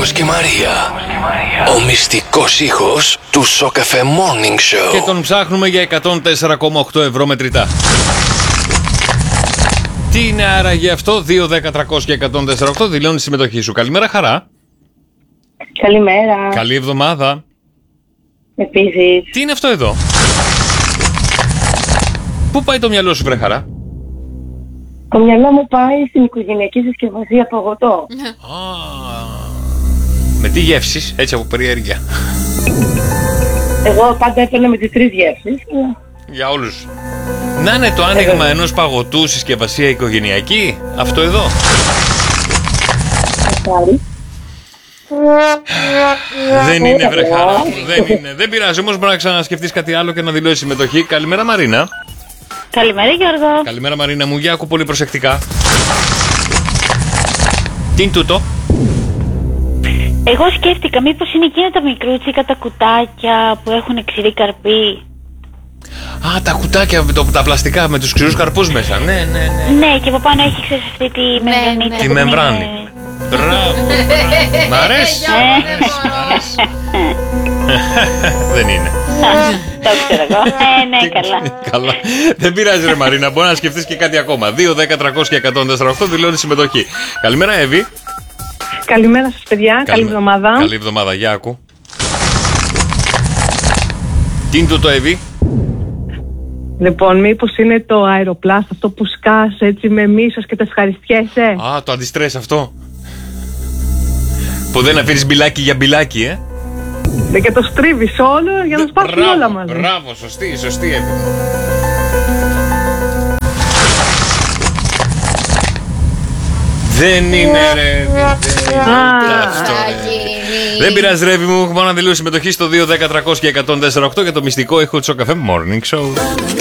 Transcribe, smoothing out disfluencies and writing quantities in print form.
Γιώργος και Μαρία. Ο μυστικός ήχος του Σοκαφέ Morning Show. Και τον ψάχνουμε για 104,8 ευρώ μετρητά. Τι είναι άραγε αυτό? 2, 10, 300 και 104,8. Δηλώνει συμμετοχή σου. Καλημέρα, Χαρά. Καλημέρα. Καλή εβδομάδα. Επίσης. Τι είναι αυτό εδώ? Πού πάει το μυαλό σου, βρε Χαρά? Το μυαλό μου πάει στην οικογενειακή συσκευασία παγωτό. Με τι γεύσεις, έτσι από περιέργεια? Εγώ πάντα έπαιρνα με τις 3 γεύσεις. Για όλους. Να είναι το άνοιγμα ενός παγωτού συσκευασία οικογενειακή, αυτό εδώ. Δεν είναι, βρε Χαρά. Δεν είναι. Δεν πειράζει, όμως μπορεί να ξανασκεφτείς κάτι άλλο και να δηλώσεις συμμετοχή. Καλημέρα, Μαρίνα. Καλημέρα, Γιώργο. Καλημέρα, Μαρίνα μου. Για άκου πολύ προσεκτικά. Τι είναι τούτο? Εγώ σκέφτηκα μήπως είναι εκείνα τα μικρούτσικα, τα κουτάκια που έχουν ξηρή καρπή. Α, τα κουτάκια, τα πλαστικά με τους ξηρούς καρπούς μέσα. Ναι. Ναι, και από πάνω έχει, ξέρεις, αυτή τη μεμβρανίτσα. Τη μεμβράνη. Μπράβο. Μ' αρέσει. Δεν είναι. Το ξέρω εγώ. Ναι, καλά. Καλά. Δεν πειράζει, ρε Μαρίνα, μπορεί να σκεφτείς και κάτι ακόμα. 2, 10, 300 και 104,8 δηλώνει συμμετοχή. Καλημέρα, Εύη. Καλημέρα σας, παιδιά. Καλή εβδομάδα. Καλή εβδομάδα, για άκου. Τι είναι τούτο, Εύη? Λοιπόν, μήπως είναι το αεροπλάστ, αυτό που σκάς έτσι με μίσος και τα ευχαριστιέσαι. Α, το αντιστρες αυτό. Που δεν αφήνεις μπιλάκι για μπιλάκι, Ναι, και το στρίβεις όλο για να σπάσουν όλα μαζί. Μπράβο, σωστή, Εύη. Δεν είναι, ρε. Δεν πειράζει, Εύη μου. Μόνο να δηλώσει συμμετοχή στο 2, 10, 300 και 104,8 για το μυστικό ήχο του Σοκαφέ Morning Show.